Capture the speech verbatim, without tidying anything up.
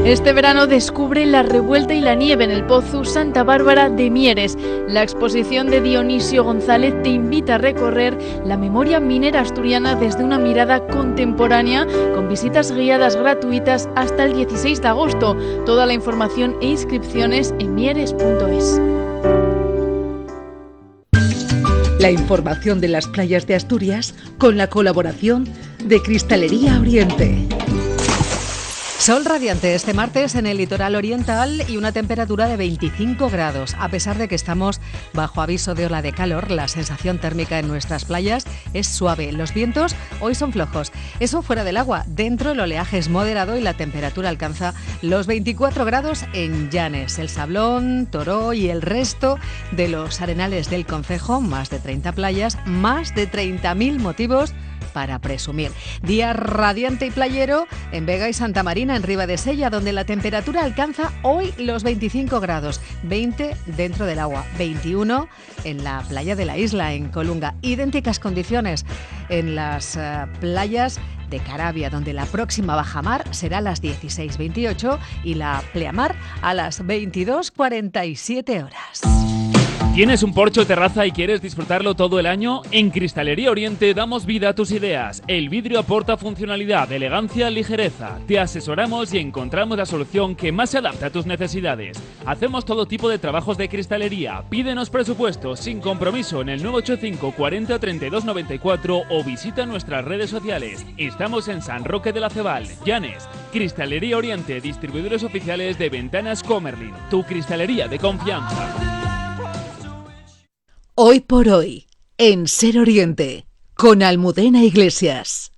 Este verano descubre la revuelta y la nieve en el Pozu Santa Bárbara de Mieres. La exposición de Dionisio González te invita a recorrer la memoria minera asturiana desde una mirada contemporánea, con visitas guiadas gratuitas hasta el dieciséis de agosto. Toda la información e inscripciones en mieres punto es. La información de las playas de Asturias con la colaboración de Cristalería Oriente. Sol radiante este martes en el litoral oriental y una temperatura de veinticinco grados. A pesar de que estamos bajo aviso de ola de calor, la sensación térmica en nuestras playas es suave. Los vientos hoy son flojos. Eso fuera del agua. Dentro el oleaje es moderado y la temperatura alcanza los veinticuatro grados en Llanes, El Sablón, Toró y el resto de los arenales del concejo. Más de treinta playas, más de treinta mil motivos para presumir. Día radiante y playero en Vega y Santa Marina, en Ribadesella, donde la temperatura alcanza hoy los veinticinco grados, veinte dentro del agua, veintiuno en la playa de la isla, en Colunga. Idénticas condiciones en las uh, playas de Caravia, donde la próxima bajamar será a las dieciséis veintiocho y la pleamar a las veintidós cuarenta y siete horas. ¿Tienes un porche o terraza y quieres disfrutarlo todo el año? En Cristalería Oriente damos vida a tus ideas. El vidrio aporta funcionalidad, elegancia, ligereza. Te asesoramos y encontramos la solución que más se adapta a tus necesidades. Hacemos todo tipo de trabajos de cristalería. Pídenos presupuestos sin compromiso en el nueve ocho cinco cuarenta treinta y dos noventa y cuatro o visita nuestras redes sociales. Estamos en San Roque de la Cebal, Llanes. Cristalería Oriente, distribuidores oficiales de Ventanas Comerlin. Tu cristalería de confianza. Hoy por hoy, en Ser Oriente, con Almudena Iglesias.